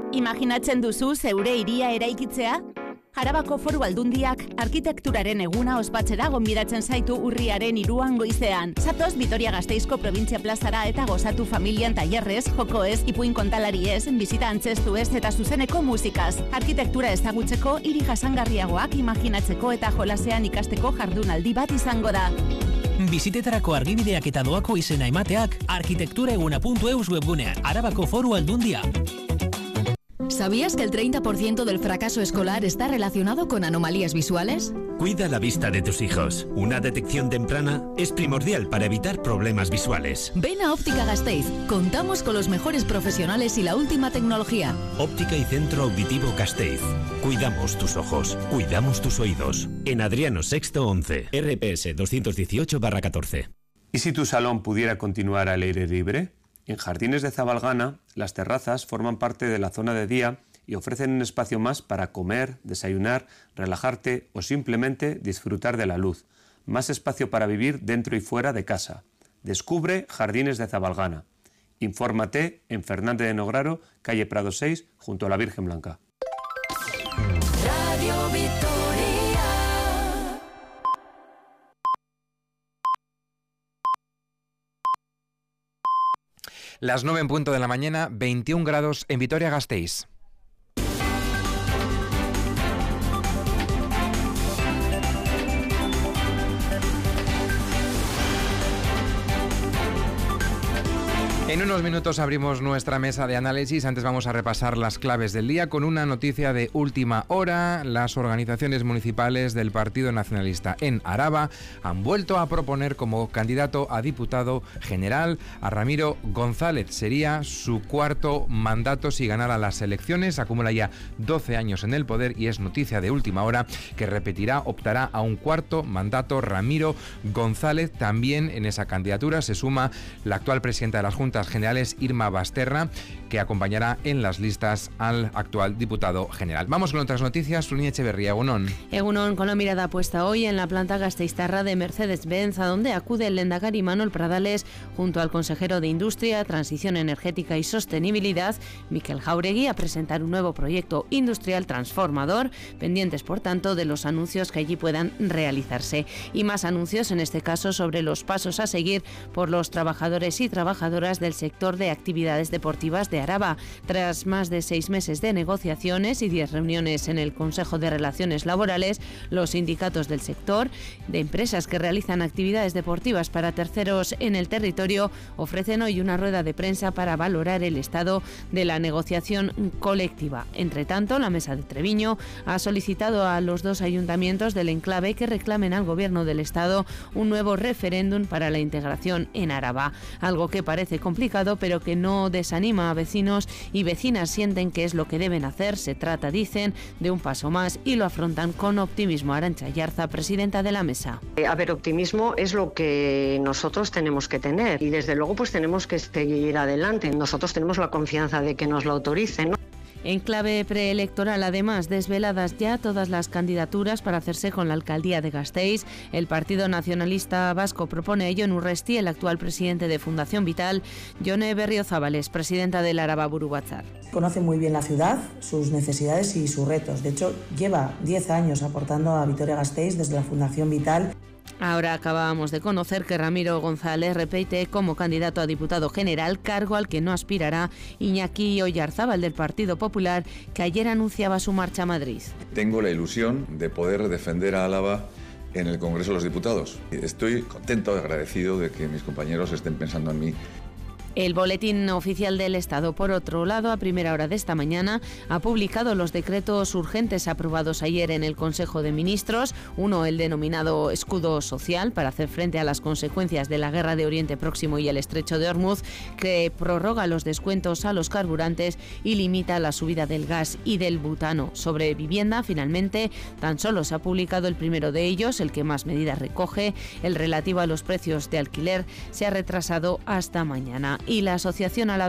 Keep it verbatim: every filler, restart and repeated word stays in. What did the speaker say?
Imaginatzen duzu zeure hiria eraikitzea? Arabako Foru Aldundiak arkitekturaren eguna ospatzera gonbidatzen zaitu urriaren hiruan goizean. Zatoz Vitoria-Gasteizko Probintzia Plazara eta gozatu familian tailerrez, jokoez, ipuin kontalariez, bizita antzestuez eta zuzeneko musikaz. Arkitektura ezagutzeko, hiri jasangarriagoak imaginatzeko eta jolasean ikasteko jardunaldi bat izango da. Bizitetarako argibideak eta doako izena emateak arkitektureguna puntu eus webgunean. Arabako Foru Aldundia. ¿Sabías que el treinta por ciento del fracaso escolar está relacionado con anomalías visuales? Cuida la vista de tus hijos. Una detección temprana es primordial para evitar problemas visuales. Ven a Óptica Gasteiz. Contamos con los mejores profesionales y la última tecnología. Óptica y Centro Auditivo Gasteiz. Cuidamos tus ojos. Cuidamos tus oídos. En Adriano Sexto once. R P S doscientos dieciocho barra catorce. ¿Y si tu salón pudiera continuar al aire libre? En Jardines de Zabalgana, las terrazas forman parte de la zona de día y ofrecen un espacio más para comer, desayunar, relajarte o simplemente disfrutar de la luz. Más espacio para vivir dentro y fuera de casa. Descubre Jardines de Zabalgana. Infórmate en Fernández de Nograro, calle Prado seis, junto a la Virgen Blanca. Radio Vitoria. Las nueve en punto de la mañana, veintiún grados en Vitoria-Gasteiz. En unos minutos abrimos nuestra mesa de análisis. Antes vamos a repasar las claves del día con una noticia de última hora. Las organizaciones municipales del Partido Nacionalista en Araba han vuelto a proponer como candidato a diputado general a Ramiro González. Sería su cuarto mandato si ganara las elecciones. Acumula ya doce años en el poder y es noticia de última hora que repetirá, optará a un cuarto mandato Ramiro González. También en esa candidatura se suma la actual presidenta de las Juntas Generales, Irma Basterra, que acompañará en las listas al actual diputado general. Vamos con otras noticias. Suni Echeverría, Egunon. Egunon, con la mirada puesta hoy en la planta gasteiztarra de Mercedes-Benz, a donde acude el lehendakari Manuel Pradales junto al consejero de Industria, Transición Energética y Sostenibilidad, Mikel Jauregui, a presentar un nuevo proyecto industrial transformador, pendientes por tanto de los anuncios que allí puedan realizarse. Y más anuncios, en este caso sobre los pasos a seguir por los trabajadores y trabajadoras del sector de actividades deportivas de Araba. Tras más de seis meses de negociaciones y diez reuniones en el Consejo de Relaciones Laborales, los sindicatos del sector, de empresas que realizan actividades deportivas para terceros en el territorio, ofrecen hoy una rueda de prensa para valorar el estado de la negociación colectiva. Entre tanto, la Mesa de Treviño ha solicitado a los dos ayuntamientos del enclave que reclamen al Gobierno del Estado un nuevo referéndum para la integración en Araba, algo que parece complicado, pero que no desanima a vecinos y vecinas. Sienten que es lo que deben hacer. Se trata, dicen, de un paso más y lo afrontan con optimismo. Arantxa Ayarza, presidenta de la mesa. A ver, optimismo es lo que nosotros tenemos que tener y desde luego pues tenemos que seguir adelante. Nosotros tenemos la confianza de que nos lo autoricen, ¿no? En clave preelectoral, además, desveladas ya todas las candidaturas para hacerse con la alcaldía de Gasteiz. El Partido Nacionalista Vasco propone a Jon Urresti, el actual presidente de Fundación Vital. Jone Berriozabales, presidenta del Araba Buru Batzar. Conoce muy bien la ciudad, sus necesidades y sus retos. De hecho, lleva diez años aportando a Vitoria-Gasteiz desde la Fundación Vital. Ahora acabamos de conocer que Ramiro González repite como candidato a diputado general, cargo al que no aspirará Iñaki Oyarzábal del Partido Popular, que ayer anunciaba su marcha a Madrid. Tengo la ilusión de poder defender a Álava en el Congreso de los Diputados. Estoy contento y agradecido de que mis compañeros estén pensando en mí. El Boletín Oficial del Estado, por otro lado, a primera hora de esta mañana, ha publicado los decretos urgentes aprobados ayer en el Consejo de Ministros. Uno, el denominado escudo social, para hacer frente a las consecuencias de la guerra de Oriente Próximo y el Estrecho de Hormuz, que prorroga los descuentos a los carburantes y limita la subida del gas y del butano. Sobre vivienda, finalmente, tan solo se ha publicado el primero de ellos, el que más medidas recoge. El relativo a los precios de alquiler se ha retrasado hasta mañana. Y la Asociación a la